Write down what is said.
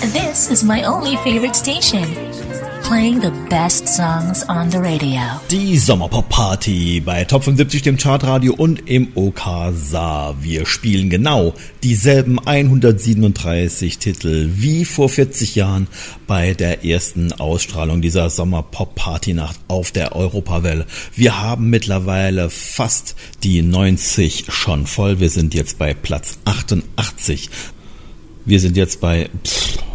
This is my only favorite station, playing the best songs on the radio. Die Sommerpop-Party bei Top 75, dem Chartradio und im OK Saar. Wir spielen genau dieselben 137 Titel wie vor 40 Jahren bei der ersten Ausstrahlung dieser Sommerpop-Party-Nacht auf der Europawelle. Wir haben mittlerweile fast die 90 schon voll. Wir sind jetzt bei Platz 88. Wir sind jetzt bei